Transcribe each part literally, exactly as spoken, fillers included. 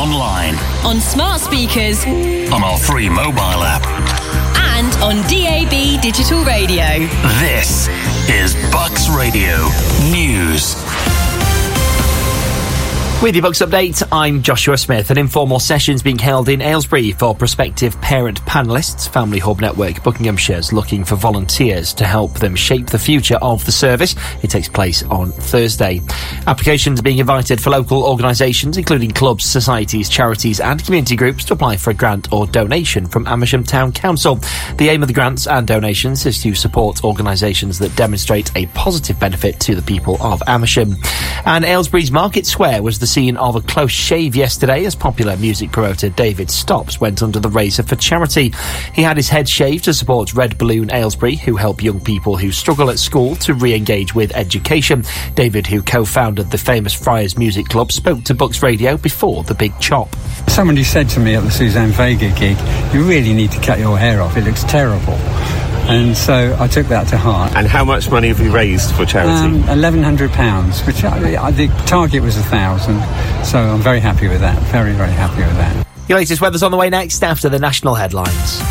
online, on smart speakers, on our free mobile app, and on D A B digital radio. This is Bucks Radio News. With your Bucks update, I'm Joshua Smith. An informal session's being held in Aylesbury for prospective parent panellists. Family Hub Network Buckinghamshire's looking for volunteers to help them shape the future of the service. It takes place on Thursday. Applications are being invited for local organisations, including clubs, societies, charities and community groups, to apply for a grant or donation from Amersham Town Council. The aim of the grants and donations is to support organisations that demonstrate a positive benefit to the people of Amersham. And Aylesbury's Market Square was the scene of a close shave yesterday as popular music promoter David Stopps went under the razor for charity. He had his head shaved to support Red Balloon Aylesbury, who help young people who struggle at school to re-engage with education. David, who co-founded the famous Friars Music Club, spoke to Bucks Radio before the big chop. Somebody said to me at the Suzanne Vega gig, "You really need to cut your hair off, it looks terrible." And so I took that to heart. And how much money have you raised for charity? Um, eleven hundred pounds, which I, I, the target was one thousand. So I'm very happy with that. Very, very happy with that. Your latest weather's on the way next after the national headlines.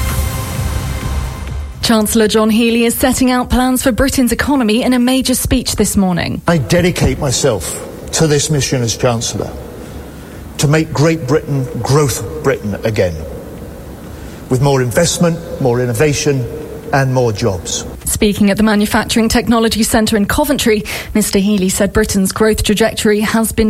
Chancellor John Healey is setting out plans for Britain's economy in a major speech this morning. I dedicate myself to this mission as Chancellor, to make Great Britain Growth Britain again, with more investment, more innovation and more jobs. Speaking at the Manufacturing Technology Centre in Coventry, Mr Healey said Britain's growth trajectory has been